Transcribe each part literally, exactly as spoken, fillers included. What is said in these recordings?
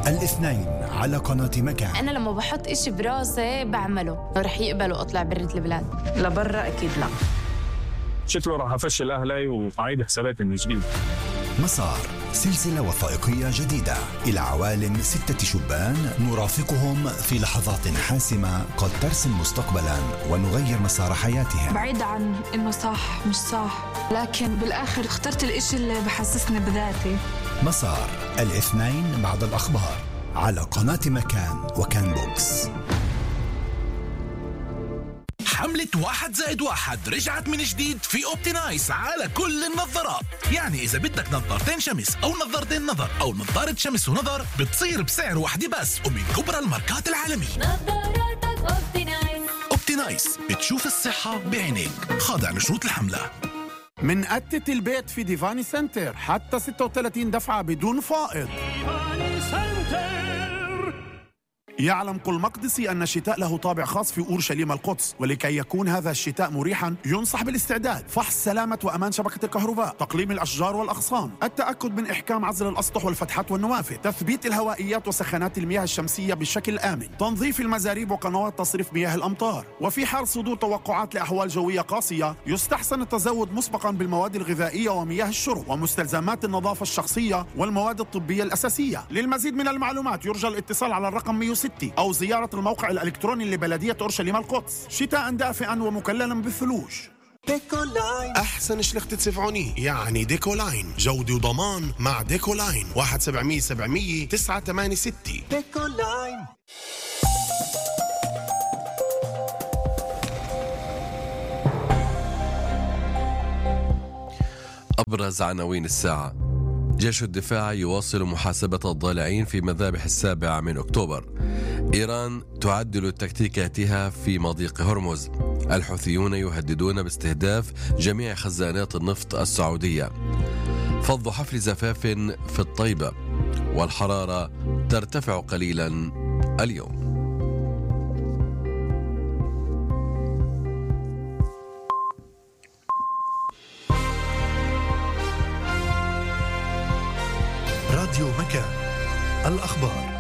الاثنين على قناة مكان. أنا لما بحط إشي براسي بعمله، رح يقبلوا أطلع برة البلاد. لبرا أكيد لا. شكله راح أفشل أهلي وأعيد حساباتي من جديد. مسار، سلسلة وثائقية جديدة إلى عوالم ستة شبان نرافقهم في لحظات حاسمة قد ترسم مستقبلا ونغير مسار حياتهم. بعيد عن إنه صح مش صح، لكن بالآخر اخترت الإشي اللي بحسسني بذاتي. مسار، الاثنين بعد الأخبار على قناة مكان وكان بوكس. حملة واحد زائد واحد رجعت من جديد في أوبتينايس على كل النظارات. يعني إذا بدك نظارتين شمس أو نظارتين نظر أو نظارة شمس ونظر بتصير بسعر واحد بس ومن كبرى الماركات العالمية. نظاراتك أوبتينايس. أوبتينايس، بتشوف الصحة بعينيك، خاضع لشروط الحملة. من قتة البيت في ديفاني سنتر حتى ستة وثلاثين دفعة بدون فائض. يعلم كل مقدسي أن الشتاء له طابع خاص في أورشليم القدس، ولكي يكون هذا الشتاء مريحا ينصح بالاستعداد: فحص سلامة وأمان شبكة الكهرباء، تقليم الأشجار والأغصان، التأكد من إحكام عزل الأسطح والفتحات والنوافذ، تثبيت الهوائيات وسخانات المياه الشمسية بشكل آمن، تنظيف المزاريب وقنوات تصريف مياه الأمطار. وفي حال صدور توقعات لأحوال جوية قاسية يستحسن التزود مسبقا بالمواد الغذائية ومياه الشرب ومستلزمات النظافة الشخصية والمواد الطبية الأساسية. للمزيد من المعلومات يرجى الاتصال على الرقم مئة وستة أو زيارة الموقع الإلكتروني لبلدية أورشليم القدس. شتاء دافئا ومكللا بالثلوج. ديكولاين، أحسن شلخة سفعوني يعني ديكولاين، جودة وضمان مع ديكولاين. واحد سبعمية سبعمية تسعة ثمانية ستة. ديكولاين. أبرز عناوين الساعة: جيش الدفاع يواصل محاسبة الضالعين في مذابح السابع من أكتوبر. إيران تعدل تكتيكاتها في مضيق هرمز. الحوثيون يهددون باستهداف جميع خزانات النفط السعودية. فض حفل زفاف في الطيبة. والحرارة ترتفع قليلا اليوم. راديو مكان، الأخبار.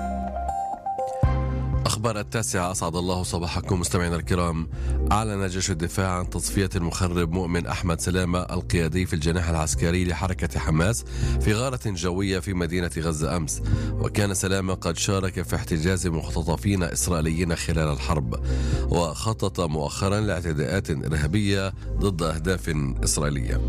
أخبار التاسعة، أسعد الله صباحكم مستمعينا الكرام. أعلن جيش الدفاع عن تصفية المخرب مؤمن أحمد سلامة القيادي في الجناح العسكري لحركة حماس في غارة جوية في مدينة غزة أمس. وكان سلامة قد شارك في احتجاز مختطفين إسرائيليين خلال الحرب، وخطط مؤخرا لاعتداءات إرهابية ضد أهداف إسرائيلية.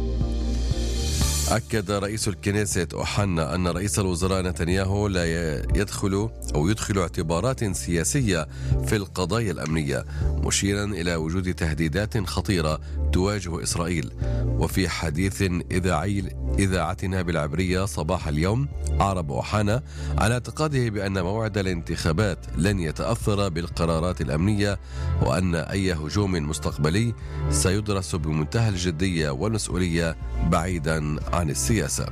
أكد رئيس الكنيست أوحنا أن رئيس الوزراء نتنياهو لا يدخل أو يدخل اعتبارات سياسية في القضايا الأمنية، مشيرا إلى وجود تهديدات خطيرة تواجه إسرائيل. وفي حديث إذاعي إذاعتنا بالعبرية صباح اليوم، أعرب أوحنا على اعتقاده بأن موعد الانتخابات لن يتأثر بالقرارات الأمنية، وأن أي هجوم مستقبلي سيدرس بمنتهى الجدية والمسؤولية بعيدا عن السياسة.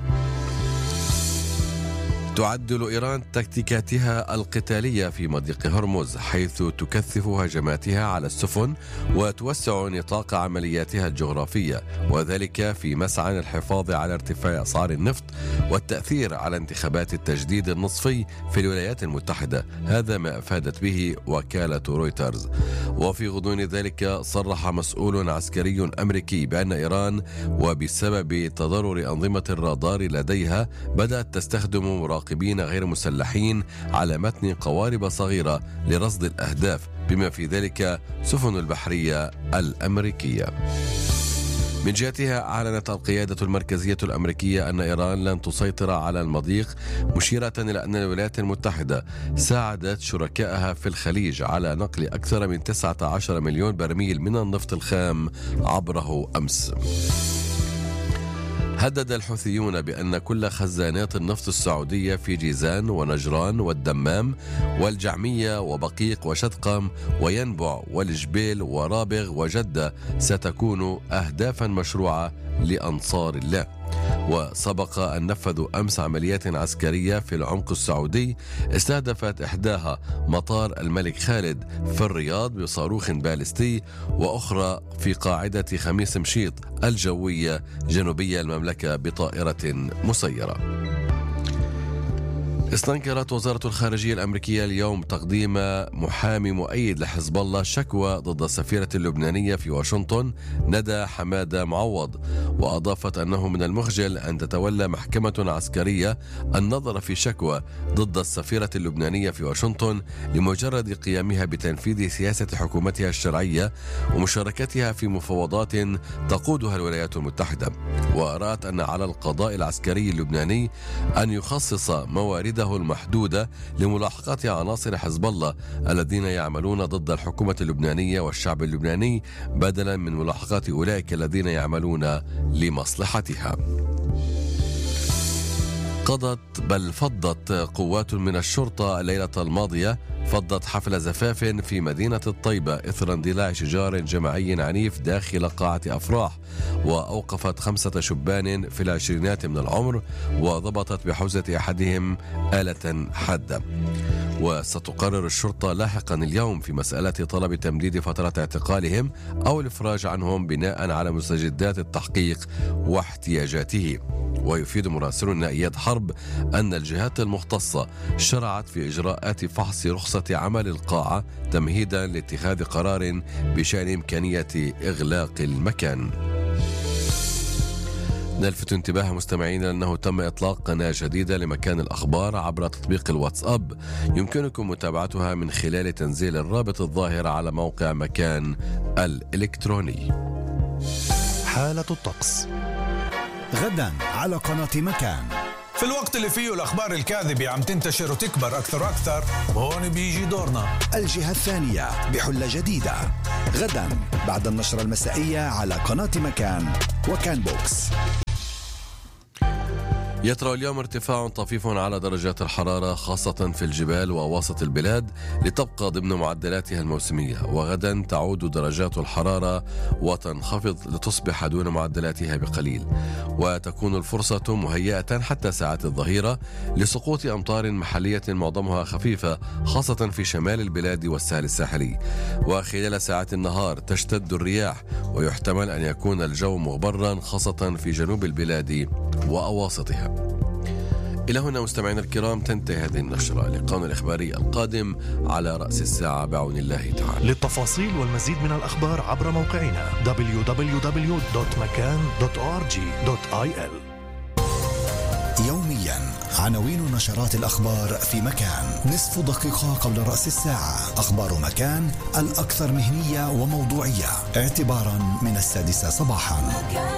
تعدل إيران تكتيكاتها القتالية في مضيق هرمز، حيث تكثف هجماتها على السفن وتوسع نطاق عملياتها الجغرافية، وذلك في مسعى الحفاظ على ارتفاع أسعار النفط والتأثير على انتخابات التجديد النصفي في الولايات المتحدة. هذا ما أفادت به وكالة رويترز. وفي غضون ذلك صرح مسؤول عسكري أمريكي بأن إيران وبسبب تضرر أنظمة الرادار لديها بدأت تستخدم مراقبين غير مسلحين على متن قوارب صغيرة لرصد الأهداف، بما في ذلك سفن البحرية الأمريكية. من جهتها أعلنت القيادة المركزية الأمريكية أن إيران لن تسيطر على المضيق، مشيرة إلى أن الولايات المتحدة ساعدت شركائها في الخليج على نقل أكثر من تسعة عشر مليون برميل من النفط الخام عبره أمس. هدد الحوثيون بأن كل خزانات النفط السعودية في جيزان ونجران والدمام والجعمية وبقيق وشدقم وينبع والجبيل ورابغ وجدة ستكون أهدافا مشروعة لأنصار الله. وسبق أن نفذوا أمس عمليات عسكرية في العمق السعودي استهدفت إحداها مطار الملك خالد في الرياض بصاروخ باليستي، وأخرى في قاعدة خميس مشيط الجوية جنوبية المملكة بطائرة مسيرة. استنكرت وزارة الخارجية الأمريكية اليوم تقديم محامي مؤيد لحزب الله شكوى ضد السفيرة اللبنانية في واشنطن ندى حمادة معوض، وأضافت أنه من المخجل أن تتولى محكمة عسكرية النظر في شكوى ضد السفيرة اللبنانية في واشنطن لمجرد قيامها بتنفيذ سياسة حكومتها الشرعية ومشاركتها في مفاوضات تقودها الولايات المتحدة. ورأت أن على القضاء العسكري اللبناني أن يخصص موارده المحدودة لملاحقة عناصر حزب الله الذين يعملون ضد الحكومة اللبنانية والشعب اللبناني بدلا من ملاحقة أولئك الذين يعملون لمصلحتها. قضت بل فضت قوات من الشرطة الليلة الماضية فضت حفل زفاف في مدينة الطيبة إثر اندلاع شجار جماعي عنيف داخل قاعة أفراح، وأوقفت خمسة شبان في العشرينات من العمر وضبطت بحوزة أحدهم آلة حادة. وستقرر الشرطة لاحقا اليوم في مسألة طلب تمديد فترة اعتقالهم أو الإفراج عنهم بناء على مستجدات التحقيق واحتياجاته. ويفيد مراسلنا إياد حرب أن الجهات المختصة شرعت في إجراءات فحص رخصة عمل القاعة تمهيدا لاتخاذ قرار بشأن إمكانية إغلاق المكان. نلفت انتباه مستمعينا أنه تم إطلاق قناة جديدة لمكان الأخبار عبر تطبيق الواتساب، يمكنكم متابعتها من خلال تنزيل الرابط الظاهر على موقع مكان الإلكتروني. حالة الطقس غدا على قناة مكان. في الوقت اللي فيه الأخبار الكاذبة عم تنتشر وتكبر أكثر وأكثر، هون بيجي دورنا. الجهة الثانية بحلة جديدة غدا بعد النشرة المسائية على قناة مكان وكان بوكس. يطرأ اليوم ارتفاع طفيف على درجات الحرارة خاصة في الجبال ووسط البلاد لتبقى ضمن معدلاتها الموسمية، وغدا تعود درجات الحرارة وتنخفض لتصبح دون معدلاتها بقليل، وتكون الفرصة مهيئة حتى ساعات الظهيرة لسقوط أمطار محلية معظمها خفيفة خاصة في شمال البلاد والساحل الساحلي. وخلال ساعات النهار تشتد الرياح ويحتمل أن يكون الجو مغبرا خاصة في جنوب البلاد وأواسطها. إلى هنا مستمعينا الكرام تنتهي هذه النشرة. لقاءنا الإخباري القادم على رأس الساعة بعون الله تعالى. للتفاصيل والمزيد من الأخبار عبر موقعنا دبليو دبليو دبليو دوت مكان دوت أو آر جي دوت آي إل. يوميا عناوين نشرات الأخبار في مكان. نصف دقيقة قبل رأس الساعة أخبار مكان الأكثر مهنية وموضوعية اعتبارا من السادسة صباحا.